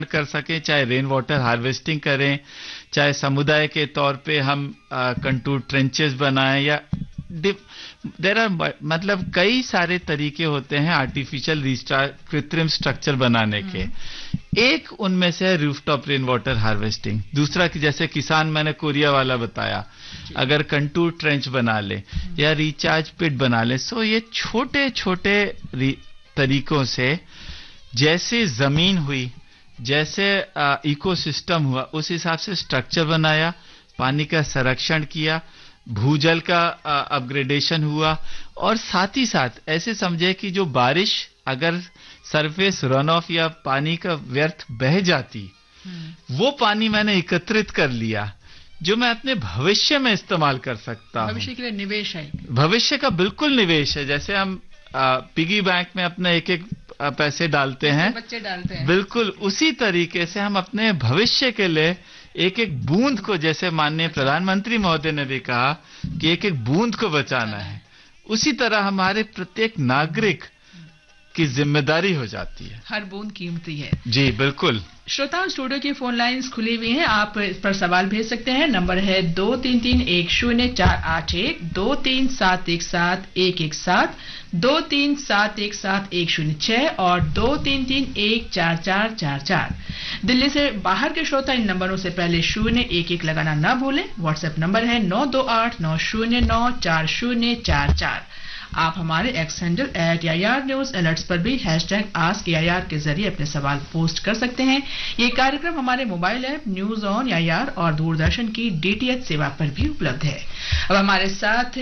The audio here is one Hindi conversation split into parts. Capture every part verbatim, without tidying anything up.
कर सकें, चाहे रेन वाटर हार्वेस्टिंग करें, चाहे समुदाय के तौर पे हम कंटूर ट्रेंचेस बनाएं, या देयर आर मतलब कई सारे तरीके होते हैं आर्टिफिशियल कृत्रिम स्ट्रक्चर बनाने के। एक उनमें से है रूफटॉप रेन वाटर हार्वेस्टिंग। दूसरा कि जैसे किसान मैंने कोरिया वाला बताया, अगर कंटूर ट्रेंच बना ले या रिचार्ज पिट बना ले, सो ये छोटे छोटे तरीकों से जैसे जमीन हुई, जैसे इकोसिस्टम हुआ, उस हिसाब से स्ट्रक्चर बनाया, पानी का संरक्षण किया, भूजल का अपग्रेडेशन हुआ, और साथ ही साथ ऐसे समझे कि जो बारिश अगर सरफेस रन ऑफ या पानी का व्यर्थ बह जाती, वो पानी मैंने एकत्रित कर लिया जो मैं अपने भविष्य में इस्तेमाल कर सकता हूं। भविष्य के लिए निवेश है, भविष्य का बिल्कुल निवेश है। जैसे हम पिगी बैंक में अपना एक एक पैसे डालते हैं, बच्चे डालते हैं, बिल्कुल उसी तरीके से हम अपने भविष्य के लिए एक एक बूंद को, जैसे माननीय प्रधानमंत्री महोदय ने भी कहा कि एक एक बूंद को बचाना है, उसी तरह हमारे प्रत्येक नागरिक की जिम्मेदारी हो जाती है। हर बूंद कीमती है। जी बिल्कुल। श्रोताओं, स्टूडियो की फोन लाइंस खुली हुई हैं, आप इस पर सवाल भेज सकते हैं। नंबर है दो तीन तीन एक शून्य चार आठ एक, दो तीन सात एक सात एक एक सात, दो तीन सात एक सात एक शून्य छह और दो तीन तीन एक चार चार चार चार। दिल्ली से बाहर के श्रोता इन नंबरों से पहले शून्य एक एक लगाना ना भूलें। व्हाट्सएप नंबर है नौ दो आठ नौ शून्य नौ चार शून्य चार चार। आप हमारे x handle at AIR news alerts पर भी हैशटैग आस्क एआईआर के जरिए अपने सवाल पोस्ट कर सकते हैं। ये कार्यक्रम हमारे mobile app news on AIR और दूरदर्शन की डीटीएच सेवा पर भी उपलब्ध है। अब हमारे साथ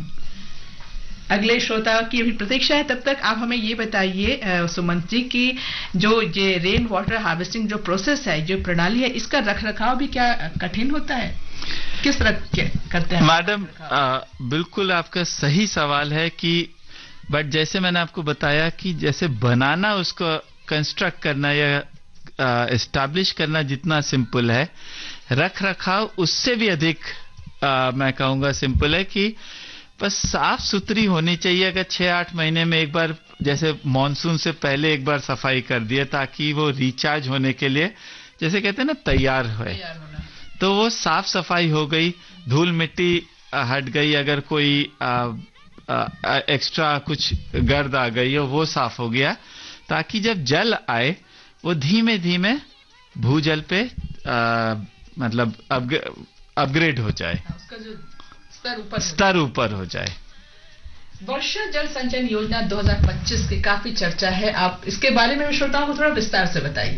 अगले श्रोता की अभी प्रतीक्षा है, तब तक आप हमें ये बताइए सुमंत जी की जो ये रेन वाटर हार्वेस्टिंग जो प्रोसेस है, जो प्रणाली है, इसका रख रखाव भी क्या कठिन होता है? किस तरह करते हैं मैडम? बिल्कुल आपका सही सवाल है कि बट जैसे मैंने आपको बताया कि जैसे बनाना, उसको कंस्ट्रक्ट करना या एस्टैब्लिश करना जितना सिंपल है, रख रखाव उससे भी अधिक आ, मैं कहूंगा सिंपल है कि बस साफ सुथरी होनी चाहिए। अगर छह आठ महीने में एक बार, जैसे मॉनसून से पहले एक बार सफाई कर दिए ताकि वो रिचार्ज होने के लिए, जैसे कहते हैं ना, तैयार हो, तो वो साफ सफाई हो गई, धूल मिट्टी हट गई, अगर कोई आ, आ, एक्स्ट्रा कुछ गर्द आ गई हो वो साफ हो गया, ताकि जब जल आए वो धीमे धीमे भूजल पे आ, मतलब अपग्रेड हो जाए, उसका जो स्तर ऊपर स्तर ऊपर हो जाए। वर्षा जल संचयन योजना दो हज़ार पच्चीस की काफी चर्चा है, आप इसके बारे में श्रोताओं को थोड़ा विस्तार से बताइए।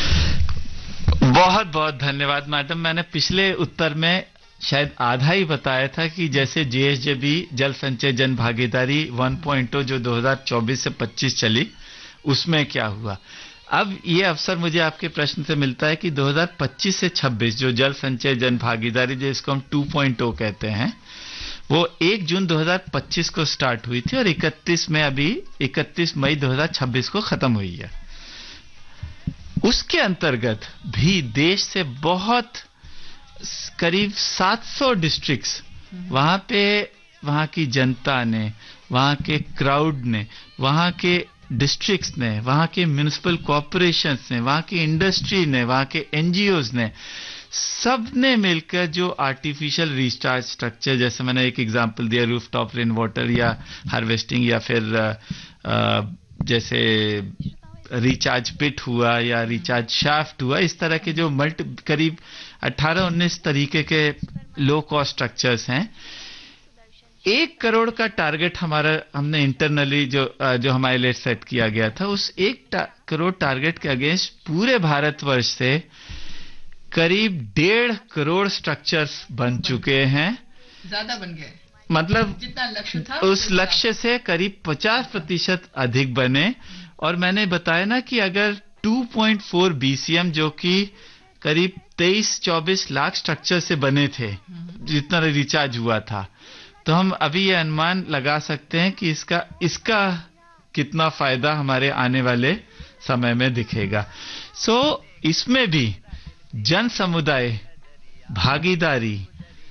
बहुत बहुत धन्यवाद मैडम। मैंने पिछले उत्तर में शायद आधा ही बताया था कि जैसे जेएसजेबी जल संचय जन भागीदारी वन पॉइंट ओ जो दो हज़ार चौबीस से पच्चीस चली, उसमें क्या हुआ। अब ये अवसर मुझे आपके प्रश्न से मिलता है कि दो हज़ार पच्चीस से छब्बीस जो जल संचय जन भागीदारी, जो इसको हम टू पॉइंट ओ कहते हैं, वो एक जून दो हज़ार पच्चीस को स्टार्ट हुई थी और इकतीस में अभी इकतीस मई दो हज़ार छब्बीस को खत्म हुई है। उसके अंतर्गत भी देश से बहुत करीब सात सौ डिस्ट्रिक्ट्स, वहां पे वहां की जनता ने, वहां के क्राउड ने, वहां के डिस्ट्रिक्ट्स ने, वहां के म्युनिसिपल कॉर्पोरेशंस ने, वहां की इंडस्ट्री ने, वहां के एनजीओज ने, सब ने मिलकर जो आर्टिफिशियल रिचार्ज स्ट्रक्चर, जैसे मैंने एक एग्जांपल दिया रूफटॉप रेन वाटर या हार्वेस्टिंग, या फिर आ, आ, जैसे रिचार्ज पिट हुआ या रिचार्ज शाफ्ट हुआ, इस तरह के जो मल्टी करीब अठारह उन्नीस तरीके के लो कॉस्ट स्ट्रक्चर्स हैं। एक करोड़ का टारगेट हमारा हमने इंटरनली जो जो हमारे लिए सेट किया गया था, उस एक टा, करोड़ टारगेट के अगेंस्ट पूरे भारतवर्ष से करीब डेढ़ करोड़ स्ट्रक्चर्स बन चुके हैं। ज्यादा बन गए, मतलब जितना लक्ष्य था उस लक्ष्य से करीब पचास प्रतिशत अधिक बने। और मैंने बताया ना कि अगर दो पॉइंट चार बीसीएम जो कि करीब तेईस चौबीस लाख स्ट्रक्चर से बने थे, जितना रिचार्ज हुआ था, तो हम अभी ये अनुमान लगा सकते हैं कि इसका इसका कितना फायदा हमारे आने वाले समय में दिखेगा। सो so, इसमें भी जन समुदाय भागीदारी,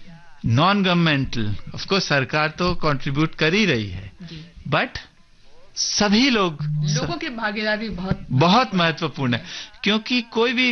नॉन गवर्नमेंटल, ऑफ कोर्स सरकार तो कंट्रीब्यूट कर ही रही है, बट सभी लोग लोगों की भागीदारी बहुत बहुत महत्वपूर्ण है, क्योंकि कोई भी